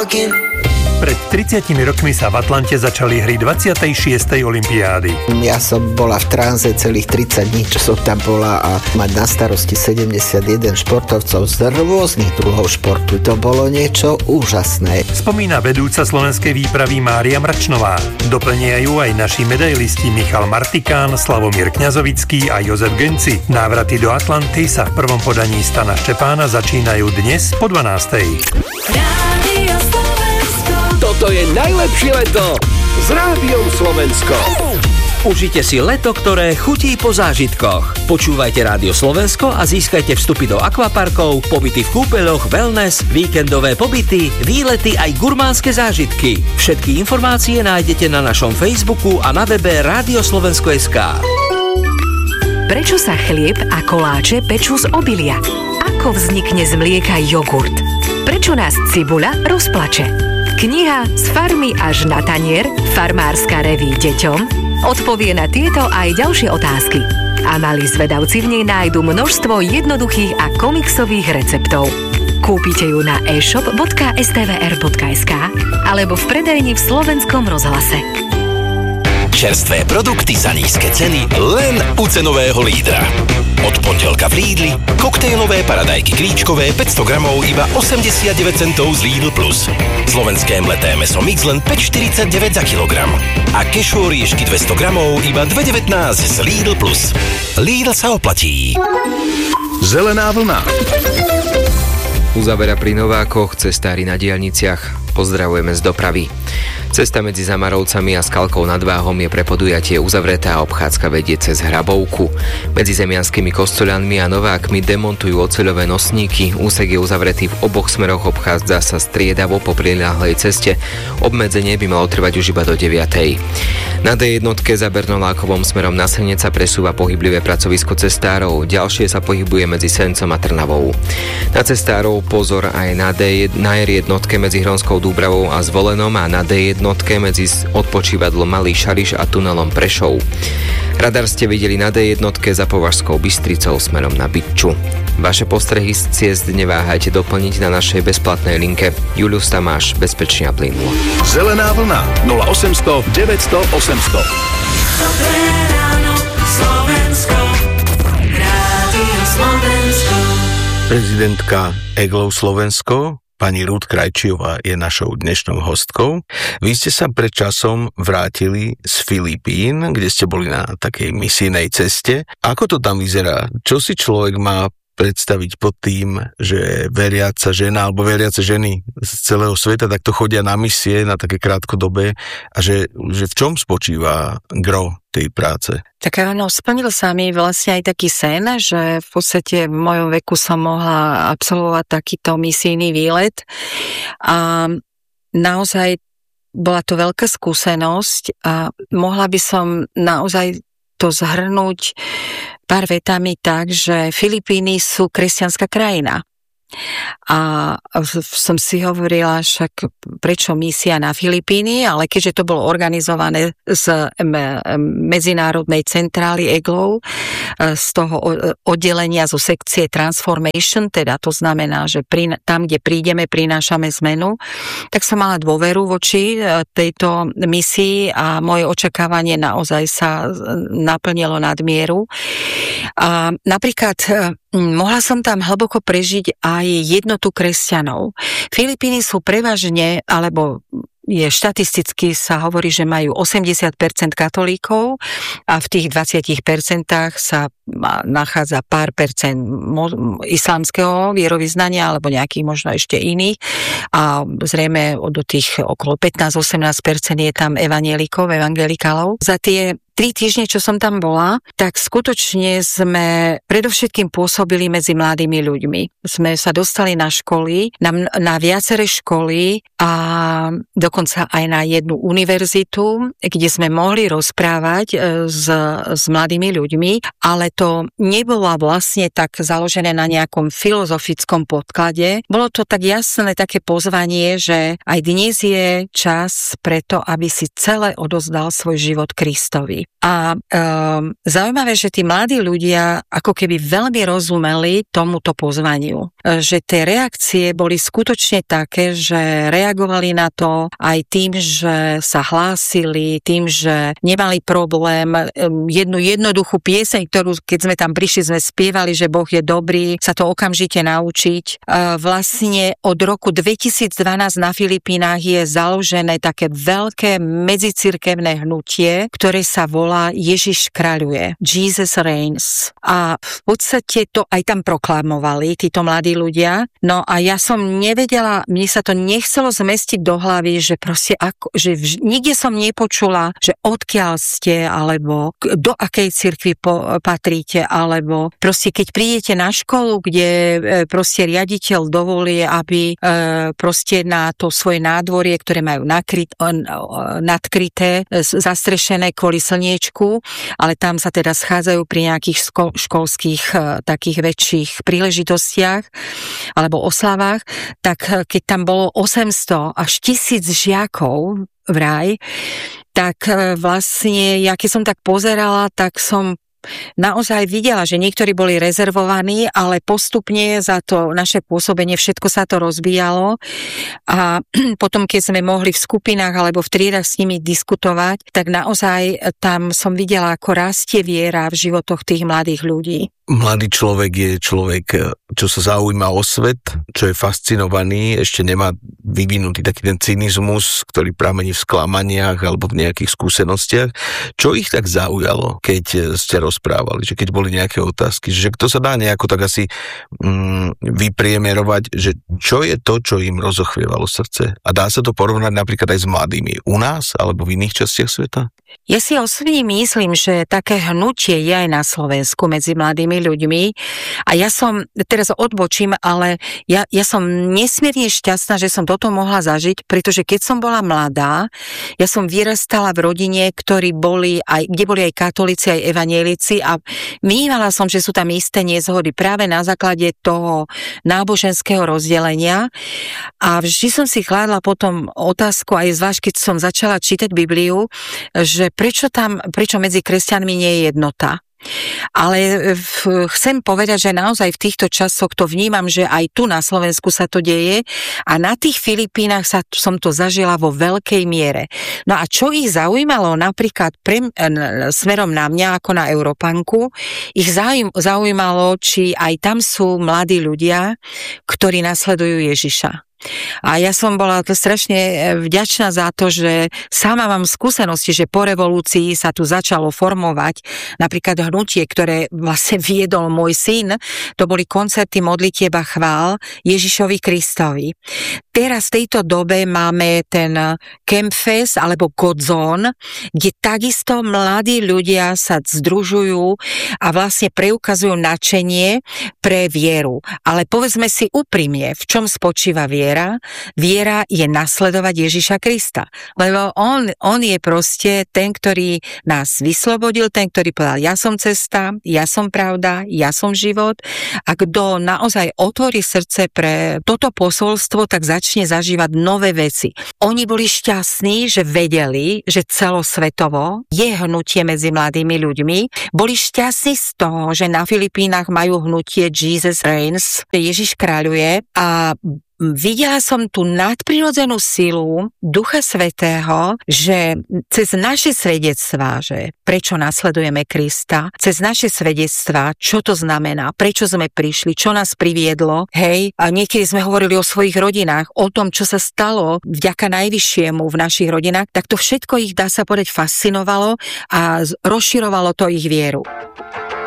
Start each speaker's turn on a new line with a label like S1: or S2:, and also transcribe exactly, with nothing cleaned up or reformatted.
S1: walking.
S2: Pred tridsiatimi rokmi sa v Atlante začali hry dvadsiatej šiestej olympiády.
S3: Ja som bola v tranze celých tridsať dní, čo som tam bola, a mať na starosti sedemdesiatjeden športovcov z rôznych druhov športu. To bolo niečo úžasné.
S2: Spomína vedúca slovenskej výpravy Mária Mračnová. Doplnia ju aj naši medailisti Michal Martikán, Slavomír Kňazovický a Jozef Genci. Návraty do Atlanty sa v prvom podaní Stana Štepána začínajú dnes po dvanástej.
S4: Toto je najlepšie leto s Rádiom Slovensko.
S5: Užite si leto, ktoré chutí po zážitkoch. Počúvajte Rádio Slovensko a získajte vstupy do akvaparkov, pobyty v kúpeľoch, wellness, víkendové pobyty, výlety aj gurmánske zážitky. Všetky informácie nájdete na našom Facebooku a na webe rádio slovensko bodka es ká.
S6: Prečo sa chlieb a koláče pečú z obilia? Ako vznikne z mlieka jogurt? Prečo nás cibuľa rozplače? Kniha Z farmy až na tanier, farmárska reví deťom, odpovie na tieto aj ďalšie otázky. A malí zvedavci v nej nájdu množstvo jednoduchých a komiksových receptov. Kúpite ju na e shop bodka es té vé er bodka es ká alebo v predajni v Slovenskom rozhlase.
S7: Čerstvé produkty za nízke ceny len u cenového lídra. Od pondelka v Lidli koktejlové paradajky klíčkové päťsto gramov iba osemdesiatdeväť centov z Lidl Plus. Slovenské mleté mäso Mix len päť štyridsaťdeväť za kilogram. A kešú oriešky dvesto gramov iba dva devätnásť z Lidl Plus. Lidl sa oplatí.
S4: Zelená vlna.
S8: Uzavera pri Novákoch, cestári na diaľniciach. Pozdravujeme z dopravy. Cesta medzi Zamarovcami a Skalkou nad Váhom je pre podujatie uzavretá a obchádzka vedie cez Hrabovku. Medzi Zemianskými Kosťoľanmi a Novákmi demontujú oceľové nosníky. Úsek je uzavretý v oboch smeroch, obchádza sa striedavo po priľahlej ceste. Obmedzenie by malo trvať už iba do deviatej. Na dé jednotke za Bernolákovom smerom na Srnec sa presúva pohyblivé pracovisko cestárov. Ďalšie sa pohybuje medzi Sencom a Trnavou. Na cestárov pozor aj na, D, na er jednotke medzi Hronskou Dúbravou a Zvolenom a na dé jednotke medzi odpočívadlom Malý Šariš a tunelom Prešov. Radar ste videli na dé jednotke za Považskou Bystricou smerom na Bytču. Vaše postrehy z ciest neváhajte doplniť na našej bezplatnej linke. Julius Tamáš, bezpečne a plynulo.
S4: Zelená vlna nula osemsto deväťsto osemsto.
S1: Dobré ráno, Slovensko. Rádio Slovensko.
S9: Prezidentka Eglov Slovensko, pani Ruth Krajčiová, je našou dnešnou hostkou. Vy ste sa pred časom vrátili z Filipín, kde ste boli na takej misijnej ceste. Ako to tam vyzerá? Čo si človek má predstaviť pod tým, že veriaca žena alebo veriace ženy z celého sveta takto chodia na misie na také krátkodobé a že, že v čom spočíva gro tej práce?
S10: Tak áno, splnil sa mi vlastne aj taký sen, že v podstate v mojom veku som mohla absolvovať takýto misijný výlet a naozaj bola to veľká skúsenosť a mohla by som naozaj to zhrnúť pár vetami tak, že Filipíny sú kresťanská krajina. A som si hovorila, však prečo misia na Filipíny, ale keďže to bolo organizované z medzinárodnej centrály Eglov, z toho oddelenia zo sekcie Transformation, teda to znamená, že pri, tam, kde prídeme, prinášame zmenu, tak som mala dôveru voči tejto misii a moje očakávanie naozaj sa naplnilo nad mieru. A napríklad mohla som tam hlboko prežiť aj jednotu kresťanov. Filipíny sú prevažne, alebo je štatisticky sa hovorí, že majú osemdesiat percent katolíkov a v tých dvadsať percent sa nachádza pár percent islamského vierovyznania alebo nejakých možno ešte iných a zrejme do tých okolo pätnásť až osemnásť percent je tam evanjelikov, evangelikálov. Za tie tri týždne, čo som tam bola, tak skutočne sme predovšetkým pôsobili medzi mladými ľuďmi. Sme sa dostali na školy, na, na viaceré školy a dokonca aj na jednu univerzitu, kde sme mohli rozprávať s, s mladými ľuďmi, ale to nebolo vlastne tak založené na nejakom filozofickom podklade. Bolo to tak jasné také pozvanie, že aj dnes je čas preto, aby si celé odozdal svoj život Kristovi. ľudí. A um, zaujímavé, že tí mladí ľudia ako keby veľmi rozumeli tomuto pozvaniu. Že tie reakcie boli skutočne také, že reagovali na to aj tým, že sa hlásili, tým, že nemali problém. Jednu jednoduchú pieseň, ktorú keď sme tam prišli, sme spievali, že Boh je dobrý, sa to okamžite naučiť. Vlastne od roku dvetisícdvanásť na Filipínach je založené také veľké medzicirkevné hnutie, ktoré sa volá Ježiš kráľuje. Jesus reigns. A v podstate to aj tam proklamovali títo mladí ľudia. No a ja som nevedela, mne sa to nechcelo zmestiť do hlavy, že proste ako, že vž, nikde som nepočula, že odkiaľ ste, alebo do akej cirkvi po, patríte, alebo proste keď prídete na školu, kde e, proste riaditeľ dovolí, aby e, proste na to svoje nádvorie, ktoré majú nakryt, on, nadkryté, zastrešené kvôli slniečku, ale tam sa teda schádzajú pri nejakých ško- školských e, takých väčších príležitostiach alebo oslavách, tak keď tam bolo osemsto až tisíc žiakov vraj, tak vlastne, ja keď som tak pozerala, tak som naozaj videla, že niektorí boli rezervovaní, ale postupne za to naše pôsobenie všetko sa to rozbíjalo a potom, keď sme mohli v skupinách alebo v triedách s nimi diskutovať, tak naozaj tam som videla, ako rastie viera v životoch tých mladých ľudí.
S9: Mladý človek je človek, čo sa zaujíma o svet, čo je fascinovaný, ešte nemá vyvinutý taký ten cynizmus, ktorý pramení v sklamaniach alebo v nejakých skúsenostiach. Čo ich tak zaujalo, keď ste rozprávali, že keď boli nejaké otázky, že to sa dá nejako tak asi mm, vypriemerovať, že čo je to, čo im rozochvievalo srdce? A dá sa to porovnať napríklad aj s mladými u nás alebo v iných častiach sveta?
S10: Ja si osobne myslím, že také hnutie je aj na Slovensku medzi mladými ľuďmi a ja som, teraz odbočím, ale ja, ja som nesmierne šťastná, že som toto mohla zažiť, pretože keď som bola mladá, ja som vyrastala v rodine, ktorí boli aj, kde boli aj katolíci, aj evanjelici a vnímala som, že sú tam isté nezhody práve na základe toho náboženského rozdelenia a vždy som si kládla potom otázku, aj zvlášť keď som začala čítať Bibliu, že prečo tam, prečo medzi kresťanmi nie je jednota. Ale chcem povedať, že naozaj v týchto časoch to vnímam, že aj tu na Slovensku sa to deje a na tých Filipínach sa, som to zažila vo veľkej miere. No a čo ich zaujímalo napríklad pre, smerom na mňa ako na Európanku, ich zaujímalo, či aj tam sú mladí ľudia, ktorí nasledujú Ježiša. A ja som bola strašne vďačná za to, že sama mám skúsenosti, že po revolúcii sa tu začalo formovať napríklad hnutie, ktoré vlastne viedol môj syn. To boli koncerty modlitieb a chvál Ježišovi Kristovi. Teraz v tejto dobe máme ten Campfest alebo Godzone, kde takisto mladí ľudia sa združujú a vlastne preukazujú nadšenie pre vieru. Ale povedzme si úprimne, v čom spočíva viera? Viera je nasledovať Ježiša Krista. Lebo on, on je proste ten, ktorý nás vyslobodil, ten, ktorý povedal, ja som cesta, ja som pravda, ja som život. A kto naozaj otvorí srdce pre toto posolstvo, tak začne zažívať nové veci. Oni boli šťastní, že vedeli, že celosvetovo je hnutie medzi mladými ľuďmi. Boli šťastní z toho, že na Filipínach majú hnutie Jesus reigns, Ježiš kráľuje a videla som tú nadprirodzenú silu Ducha Svätého, že cez naše svedectvá, že prečo nasledujeme Krista, cez naše svedectvá, čo to znamená, prečo sme prišli, čo nás priviedlo, hej, a niekedy sme hovorili o svojich rodinách, o tom, čo sa stalo vďaka Najvyššiemu v našich rodinách, tak to všetko ich, dá sa povedať, fascinovalo a rozširovalo to ich vieru.